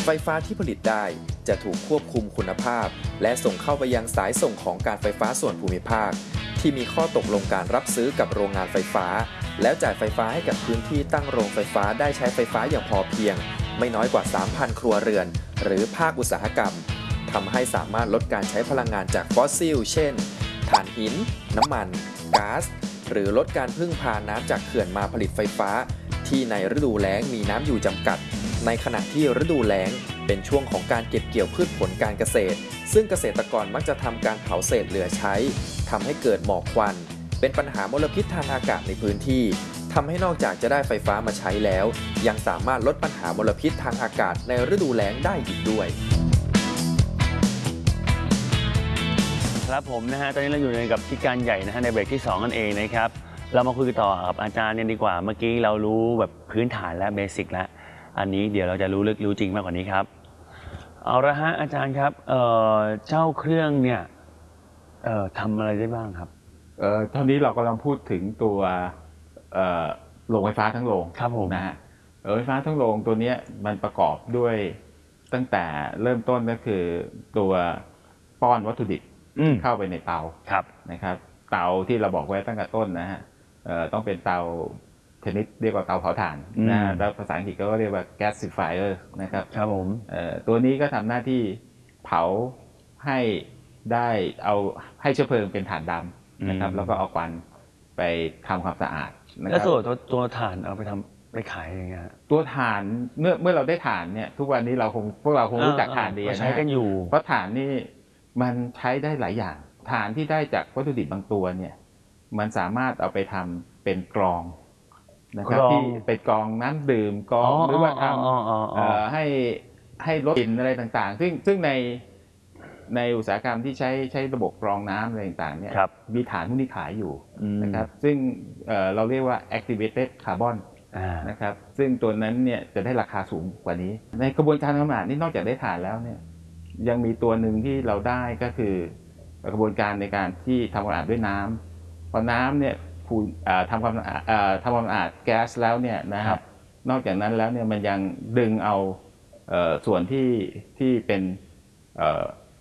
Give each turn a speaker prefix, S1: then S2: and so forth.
S1: ไฟฟ้าที่ผลิตได้จะถูกควบคุมคุณภาพและส่งเข้าไปยังสายส่งของการไฟฟ้าส่วนภูมิภาคที่มีข้อตกลงการรับซื้อกับโรงงานไฟฟ้าแล้วจ่ายไฟฟ้าให้กับพื้นที่ตั้งโรงไฟฟ้าได้ใช้ไฟฟ้าอย่างพอเพียงไม่น้อยกว่า 3,000 ครัวเรือนหรือภาคอุตสาหกรรมทำให้สามารถลดการใช้พลังงานจากฟอสซิลเช่นถ่านหินน้ำมันก๊าซหรือลดการพึ่งพาน้ำจากเขื่อนมาผลิตไฟฟ้าที่ในฤดูแล้งมีน้ำอยู่จำกัดในขณะที่ฤดูแล้งเป็นช่วงของการเก็บเกี่ยวพืชผลการเกษตรซึ่งเกษตรกรมักจะทำการเผาเศษเหลือใช้ทำให้เกิดหมอกควันเป็นปัญหามลพิษทางอากาศในพื้นที่ทำให้นอกจากจะได้ไฟฟ้ามาใช้แล้วยังสามารถลดปัญหามลพิษทางอากาศในฤดูแล้งได้อีกด้วย
S2: ครับผมนะฮะตอนนี้เราอยู่ในกับที่การใหญ่นะฮะในเบรกที่2นั่นเองนะครับเรามาคุยต่อกับอาจารย์เนี่ยดีกว่าเมื่อกี้เรารู้แบบพื้นฐานและเบสิกแล้วอันนี้เดี๋ยวเราจะรู้ลึกรู้จริงมากกว่านี้ครับเอาละฮะอาจารย์ครับเจ้าเครื่องเนี่ยทำอะไรได้บ้างครับ
S3: ตอนนี้เรากำลังพูดถึงตัวโรงไฟฟ้าทั้งโรง
S2: ครับผม
S3: นะฮะโรงไฟฟ้าทั้งโรงตัวนี้มันประกอบด้วยตั้งแต่เริ่มต้นก็คือตัวป้อนวัตถุดิบเข้าไปในเตานะครับเตาที่เราบอกไว้ตั้งแต่ต้นนะฮะต้องเป็นเตาชนิดเรียกว่าเตาเผาถ่านนะแล้วภาษาอังกฤษก็เรียกว่า gasifier นะครับ
S2: ครับผม
S3: ตัวนี้ก็ทำหน้าที่เผาให้ได้เอาให้เชื้อเพลิงเป็นถ่านดำนะครับแล้วก็เอาควันไปทำความสะอาด
S2: แล้วตัวถ่านเอาไปทำไปขายยังไง
S3: ตัวถ่านเมื่อเราได้ถ่านเนี่ยทุกวันนี้พวกเราคงรู้จักถ่านดีนะ
S2: ใช้กันอยู่
S3: เพราะถ่านนี่มันใช้ได้หลายอย่างถ่านที่ได้จากวัตถุดิบบางตัวเนี่ยมันสามารถเอาไปทำเป็นกรองนะครับที่เป็นกรองน้ำดื่มกรองหรือว่าทำให้ลดกลิ่นอะไรต่างๆซึ่งในอุตสาหกรรมที่ใช้ระบบกรองน้ำอะไรต่างๆเนี่ยมีฐานพวกนี้ขายอยู่นะครับซึ่งเราเรียกว่า activated carbon นะครับซึ่งตัวนั้นเนี่ยจะได้ราคาสูงกว่านี้ในกระบวนการทำงานนี่นอกจากได้ฐานแล้วเนี่ยยังมีตัวหนึ่งที่เราได้ก็คือกระบวนการในการที่ทำความสะอาดด้วยน้ำพอน้ำเนี่ยทำความสะอาดแก๊สแล้วเนี่ยนะครับนอกจากนั้นแล้วเนี่ยมันยังดึงเอาส่วนที่เป็น